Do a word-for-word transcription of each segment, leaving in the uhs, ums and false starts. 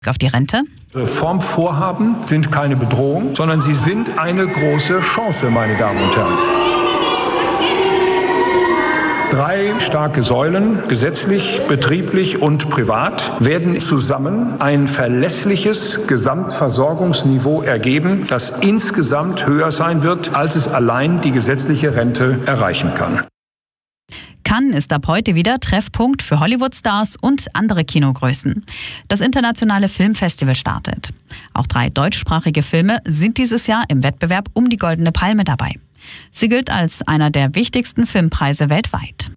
auf die Rente? Reformvorhaben sind keine Bedrohung, sondern sie sind eine große Chance, meine Damen und Herren. Drei starke Säulen, gesetzlich, betrieblich und privat, werden zusammen ein verlässliches Gesamtversorgungsniveau ergeben, das insgesamt höher sein wird, als es allein die gesetzliche Rente erreichen kann. Cannes ist ab heute wieder Treffpunkt für Hollywood-Stars und andere Kinogrößen. Das internationale Filmfestival startet. Auch drei deutschsprachige Filme sind dieses Jahr im Wettbewerb um die Goldene Palme dabei. Sie gilt als einer der wichtigsten Filmpreise weltweit.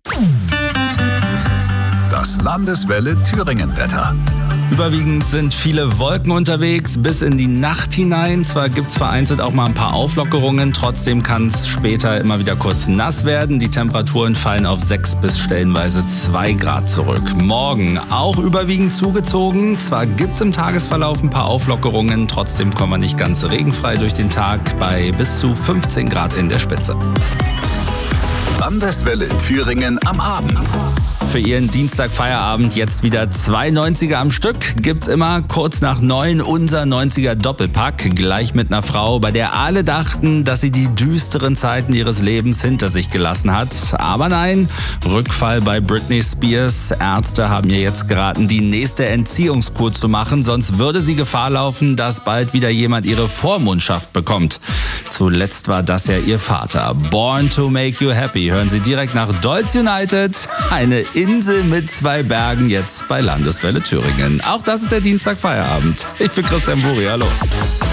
Das Landeswelle Thüringen-Wetter. Überwiegend sind viele Wolken unterwegs bis in die Nacht hinein. Zwar gibt es vereinzelt auch mal ein paar Auflockerungen, trotzdem kann es später immer wieder kurz nass werden. Die Temperaturen fallen auf sechs bis stellenweise zwei Grad zurück. Morgen auch überwiegend zugezogen. Zwar gibt es im Tagesverlauf ein paar Auflockerungen, trotzdem kommen wir nicht ganz regenfrei durch den Tag bei bis zu fünfzehn Grad in der Spitze. Landeswelle Thüringen am Abend. Für Ihren Dienstag-Feierabend jetzt wieder zwei neunziger am Stück. Gibt's immer kurz nach neun unser neunziger Doppelpack. Gleich mit einer Frau, bei der alle dachten, dass sie die düsteren Zeiten ihres Lebens hinter sich gelassen hat. Aber nein, Rückfall bei Britney Spears. Ärzte haben ihr jetzt geraten, die nächste Entziehungskur zu machen. Sonst würde sie Gefahr laufen, dass bald wieder jemand ihre Vormundschaft bekommt. Zuletzt war das ja ihr Vater. Born to make you happy. Hören Sie direkt nach Dolls United. Eine Insel mit zwei Bergen jetzt bei Landeswelle Thüringen. Auch das ist der Dienstag-Feierabend. Ich bin Christian Buri, hallo.